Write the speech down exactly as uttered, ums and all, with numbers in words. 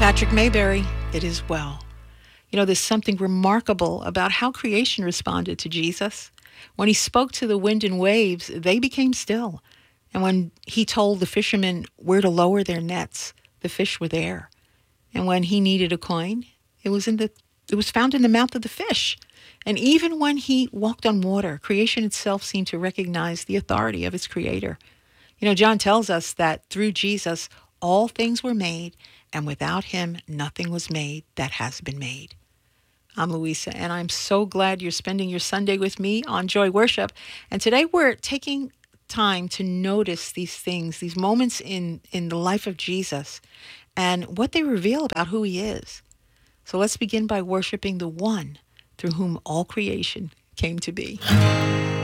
Patrick Mayberry, It Is Well. You know, there's something remarkable about how creation responded to Jesus. When he spoke to the wind and waves, they became still. And when he told the fishermen where to lower their nets, the fish were there. And when he needed a coin, it was in the it was found in the mouth of the fish. And even when he walked on water, creation itself seemed to recognize the authority of its creator. You know, John tells us that through Jesus, all things were made, and without him, nothing was made that has been made. I'm Louisa, and I'm so glad you're spending your Sunday with me on Joy Worship. And today we're taking time to notice these things, these moments in, in the life of Jesus, and what they reveal about who he is. So let's begin by worshiping the one through whom all creation came to be.